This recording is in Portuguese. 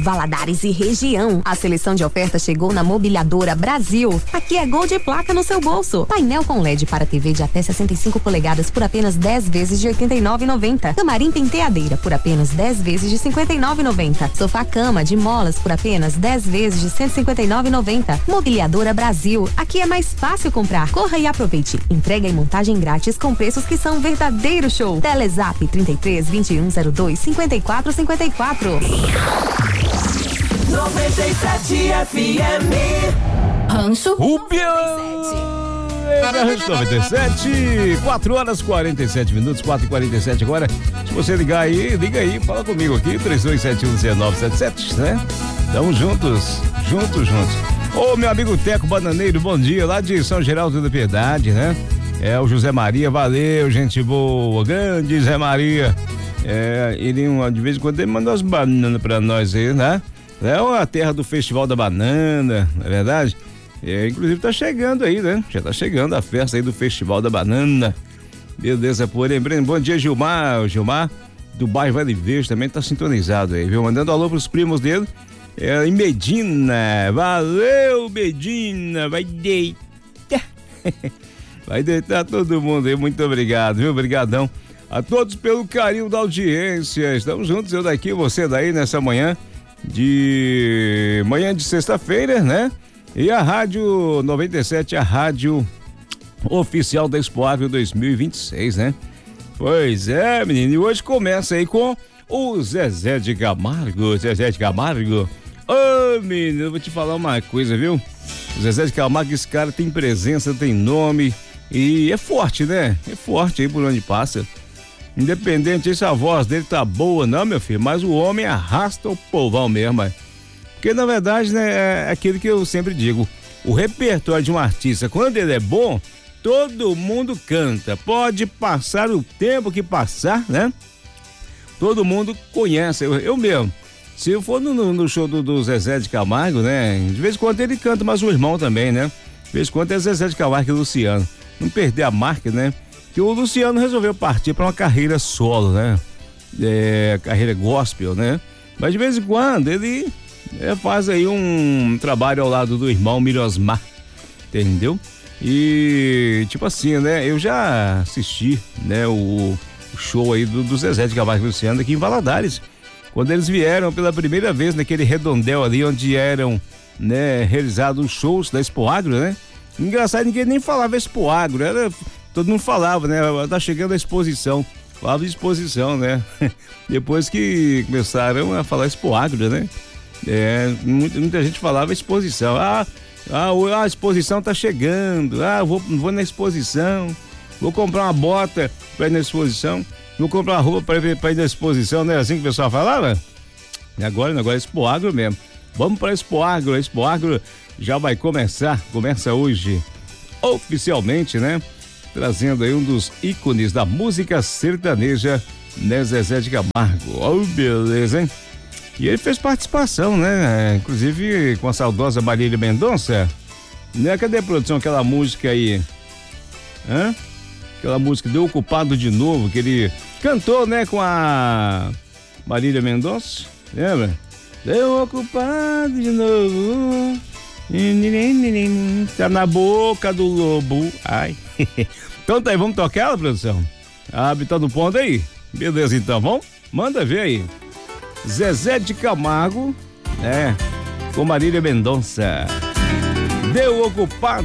Valadares e região. A seleção de ofertas chegou na Mobiliadora Brasil. Aqui é gol de placa no seu bolso. Painel com LED para TV de até 65 polegadas por apenas 10 vezes de R$ 89,90. Camarim penteadeira por apenas 10 vezes de R$ 59,90. Sofá-cama de molas por apenas 10 vezes de R$ 159,90. Mobiliadora Brasil. Aqui é mais fácil comprar. Corra e aproveite. Entrega e montagem grátis com preços que são verdadeiro show. Telezap 33 2102 5454. 97 FM. Rancho Rubio. 97, 4 horas 47 minutos, 4h47 agora. Se você liga aí, fala comigo aqui, 32711977, né? Tamo juntos. Ô, meu amigo Teco Bananeiro, bom dia, lá de São Geraldo da Piedade, né? É o José Maria, valeu, gente boa, grande Zé Maria. Ele de vez em quando ele manda umas bananas pra nós aí, né? É a terra do Festival da Banana, não é verdade? Inclusive tá chegando aí, né? Já tá chegando a festa aí do Festival da Banana. Beleza, pô, lembrando, bom dia, Gilmar. O Gilmar do bairro Vale Verde também tá sintonizado aí, viu? Mandando alô pros primos dele. Em Medina, valeu, Medina, vai deitar. Vai deitar todo mundo aí, muito obrigado, viu? Obrigadão a todos pelo carinho da audiência. Estamos juntos, eu daqui, você daí, nessa manhã de sexta-feira, né? E a Rádio 97, a rádio oficial da Expo Agro 2026, né? Pois é, menino, e hoje começa aí com o Zezé de Camargo. Ô, menino, eu vou te falar uma coisa, viu? O Zezé de Camargo, esse cara tem presença, tem nome e é forte, né? É forte aí por onde passa. Independente se a voz dele tá boa, não, meu filho, mas o homem arrasta o povão mesmo, é. Porque, na verdade, né, é aquilo que eu sempre digo, o repertório de um artista, quando ele é bom, todo mundo canta. Pode passar o tempo que passar, né? Todo mundo conhece, eu mesmo. Se eu for no show do Zezé de Camargo, né, de vez em quando ele canta, mas o irmão também, né? De vez em quando é Zezé de Camargo e Luciano. Não perder a marca, né? Que o Luciano resolveu partir para uma carreira solo, né? Carreira gospel, né? Mas de vez em quando ele faz aí um trabalho ao lado do irmão Mirosmar, entendeu? E tipo assim, né? Eu já assisti, né? O show aí do Zezé de Camargo e Luciano aqui em Valadares, quando eles vieram pela primeira vez naquele redondel ali onde eram, né, realizados os shows da Expo Agro, né? Engraçado, ninguém nem falava Expo Agro, todo mundo falava, né? Tá chegando a exposição. Falava de exposição, né? Depois que começaram a falar Expo Agro, né? Muita gente falava exposição. A exposição tá chegando. Vou na exposição. Vou comprar uma bota pra ir na exposição. Vou comprar uma roupa pra ir na exposição, não é assim que o pessoal falava? E agora é Expo Agro mesmo. Vamos pra Expo Agro. A Expo Agro já vai começa hoje oficialmente, né? Trazendo aí um dos ícones da música sertaneja, né, Zezé de Camargo. Oh, beleza, hein? E ele fez participação, né? Inclusive com a saudosa Marília Mendonça. Né? Cadê a produção? Aquela música aí. Aquela música Deu Ocupado de Novo, que ele cantou, né, com a Marília Mendonça. Lembra? Deu ocupado de novo. Tá na boca do lobo. Ai. Então tá aí, vamos tocar ela, produção? Tá no ponto aí? Beleza, então, vamos? Manda ver aí. Zezé de Camargo, com Marília Mendonça. Deu ocupado